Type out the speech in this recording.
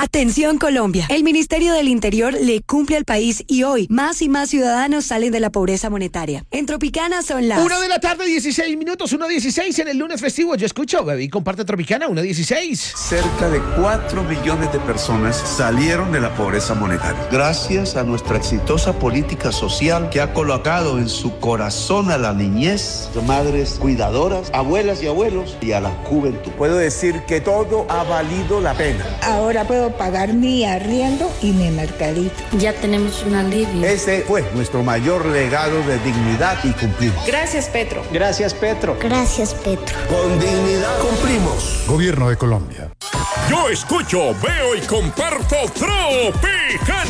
Atención Colombia, el Ministerio del Interior le cumple al país y hoy más y más ciudadanos salen de la pobreza monetaria. En Tropicana son las 1:16 p.m, 1:16 en el lunes festivo. Yo escucho, bebé, y comparte Tropicana, 1:16. Cerca de 4 millones de personas salieron de la pobreza monetaria. Gracias a nuestra exitosa política social que ha colocado en su corazón a la niñez, madres cuidadoras, abuelas y abuelos y a la juventud. Puedo decir que todo ha valido la pena. Ahora puedo pagar mi arriendo y mi mercadito. Ya tenemos un alivio. Ese fue nuestro mayor legado de dignidad y cumplimos. Gracias, Petro. Gracias, Petro. Gracias, Petro. Con dignidad cumplimos. Gobierno de Colombia. Yo escucho, veo y comparto Tropicana.